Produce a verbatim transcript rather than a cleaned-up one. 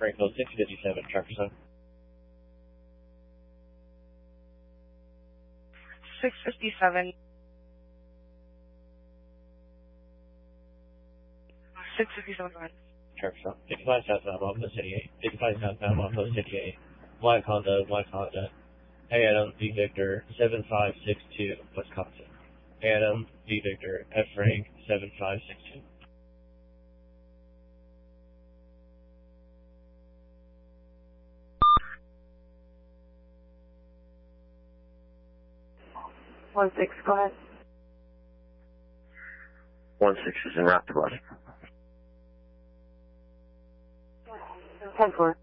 Frank code six fifty-seven, traffic sign. six fifty-seven. six fifty-seven, right. Traffic sign. fifty-five southbound, one plus eighty-eight. fifty-five southbound, one plus eighty-eight. Black Honda, Black Honda. Hey Adam, V Victor, seven five six two, Wisconsin. Adam, V Victor, F Frank, seven five six two. One six, go ahead. One six is in route to bus. Ten four.